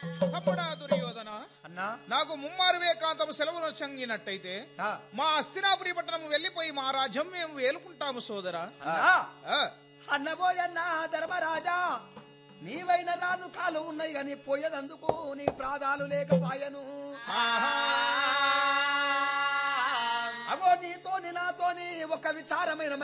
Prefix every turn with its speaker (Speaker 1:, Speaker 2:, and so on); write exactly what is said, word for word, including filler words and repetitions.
Speaker 1: తమ్ముడా దుర్యోధన
Speaker 2: అన్నా
Speaker 1: నాకు ముమ్మారువే కాంతము సెలవును సంగినట్టయితే
Speaker 2: ఆ,
Speaker 1: మా అస్తినాపురి పట్టణం వెళ్లిపోయి మా రాజ్యం మేము వేలుకుంటాము సోదరా.
Speaker 2: అన్నా
Speaker 1: ఆ,
Speaker 2: అన్నబోయన్నా ధర్మరాజా నీవైన రాను కాలు ఉన్నాయి గాని పోయేదందుకు నీ ప్రాదాలు లేకపాయను. అగో నీతోని నాతోని ఒక విచారమైన